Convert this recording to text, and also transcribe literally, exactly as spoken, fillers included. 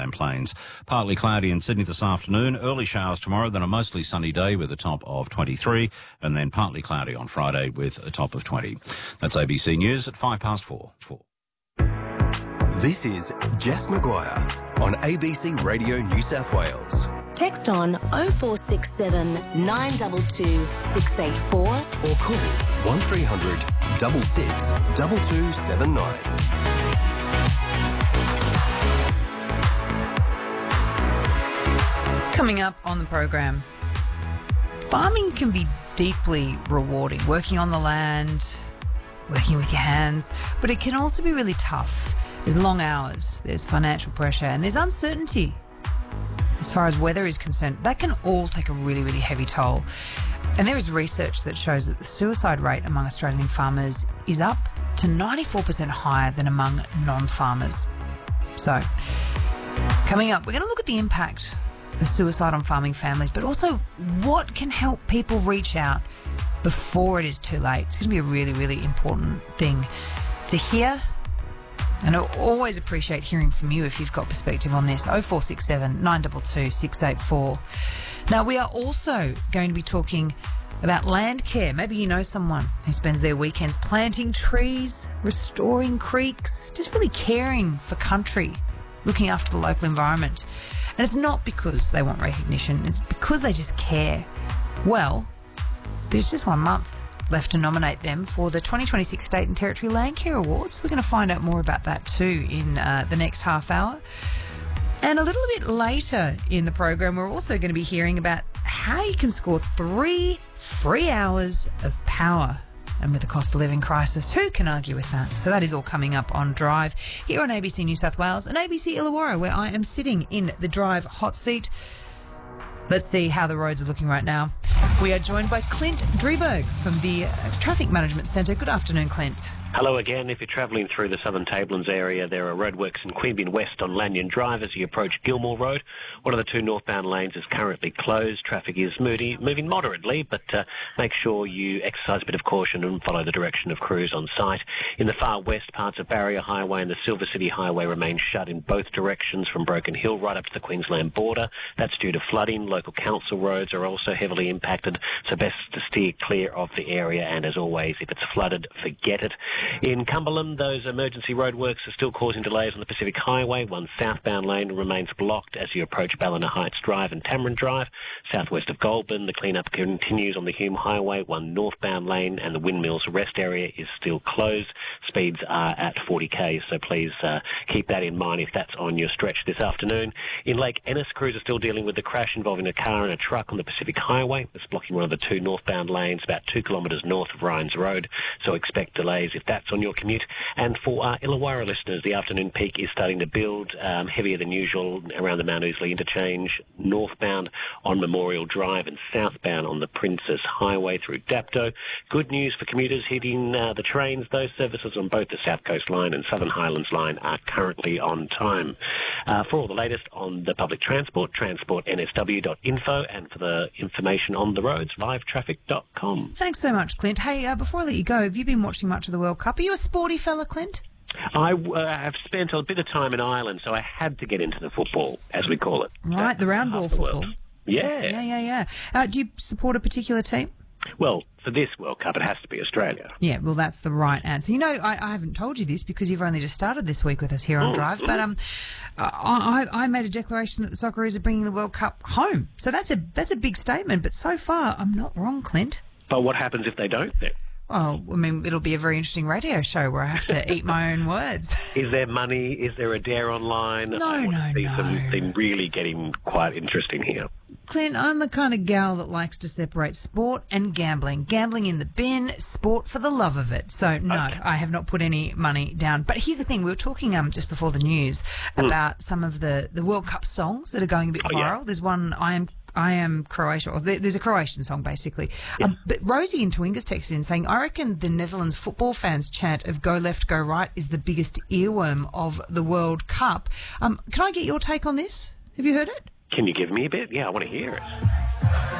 inland plains. Partly cloudy in Sydney this afternoon, early showers tomorrow, then a mostly sunny day with a top of twenty-three, and then partly cloudy on Friday with a top of twenty. That's A B C News at five past four. four. This is Jess Maguire on A B C Radio New South Wales. Text on oh four six seven, nine two two, six eight four or call one three hundred, six six, two two seven nine. Coming up on the program, farming can be deeply rewarding, working on the land, working with your hands, but it can also be really tough. There's long hours, there's financial pressure, and there's uncertainty. As far as weather is concerned, that can all take a really, really heavy toll. And there is research that shows that the suicide rate among Australian farmers is up to ninety-four percent higher than among non-farmers. So, coming up, we're going to look at the impact of suicide on farming families, but also what can help people reach out before it is too late. It's going to be a really, really important thing to hear. And I always appreciate hearing from you if you've got perspective on this. oh four six seven, nine two two, six eight four. Now, we are also going to be talking about land care. Maybe you know someone who spends their weekends planting trees, restoring creeks, just really caring for country, looking after the local environment. And it's not because they want recognition, it's because they just care. Well, there's just one month left to nominate them for the twenty twenty-six State and Territory Land Care Awards. We're going to find out more about that too in uh, the next half hour. And a little bit later in the program, we're also going to be hearing about how you can score three free hours of power. And with the cost of living crisis, who can argue with that? So that is all coming up on Drive here on A B C New South Wales and A B C Illawarra, where I am sitting in the Drive hot seat. Let's see how the roads are looking right now. We are joined by Clint Drieberg from the Traffic Management Centre. Good afternoon, Clint. Hello again. If you're travelling through the Southern Tablelands area, there are roadworks in Queanbeyan West on Lanyon Drive as you approach Gilmore Road. One of the two northbound lanes is currently closed. Traffic is moody, moving moderately, but uh, make sure you exercise a bit of caution and follow the direction of crews on site. In the far west, parts of Barrier Highway and the Silver City Highway remain shut in both directions from Broken Hill right up to the Queensland border. That's due to flooding. Local council roads are also heavily impacted, so best to steer clear of the area, and as always, if it's flooded, forget it. In Cumberland, those emergency roadworks are still causing delays on the Pacific Highway. One southbound lane remains blocked as you approach Ballina Heights Drive and Tamarind Drive. Southwest of Goulburn, the clean-up continues on the Hume Highway. One northbound lane and the Windmills Rest area is still closed. Speeds are at forty k, so please uh, keep that in mind if that's on your stretch this afternoon. In Lake Ennis, crews are still dealing with the crash involving a car and a truck on the Pacific Highway. It's blocking one of the two northbound lanes about two kilometres north of Ryan's Road, so expect delays if that's on your commute. And for our Illawarra listeners, the afternoon peak is starting to build, um, heavier than usual around the Mount Ousley interchange, northbound on Memorial Drive and southbound on the Princess Highway through Dapto. Good news for commuters hitting uh, the trains. Those services on both the South Coast Line and Southern Highlands Line are currently on time. Uh, for all the latest on the public transport, transport n s w dot info, and for the information on the roads, live traffic dot com. Thanks so much, Clint. Hey, uh, before I let you go, have you been watching much of the World Cup? Are you a sporty fella, Clint? I uh, have spent a bit of time in Ireland, so I had to get into the football, as we call it. Right, the round ball football. Yeah. Yeah, yeah, yeah. Uh, do you support a particular team? Well, for this World Cup, it has to be Australia. Yeah, well, that's the right answer. You know, I, I haven't told you this because you've only just started this week with us here on oh, Drive, but um, I, I made a declaration that the Socceroos are bringing the World Cup home. So that's a that's a big statement, but so far, I'm not wrong, Clint. But what happens if they don't then? Well, I mean, it'll be a very interesting radio show where I have to eat my own words. Is there money? Is there a dare online? No, I want no, to see no. something really getting quite interesting here. Clint, I'm the kind of gal that likes to separate sport and gambling. Gambling in the bin, sport for the love of it. So, no, okay. I have not put any money down. But here's the thing. We were talking um just before the news mm. about some of the, the World Cup songs that are going a bit oh, viral. Yeah. There's one, I am... I am Croatia, or there's a Croatian song basically. Yeah. Um, but Rosie in Toowoomba's texted in saying, I reckon the Netherlands football fans' chant of go left, go right is the biggest earworm of the World Cup. Um, can I get your take on this? Have you heard it? Can you give me a bit? Yeah, I want to hear it.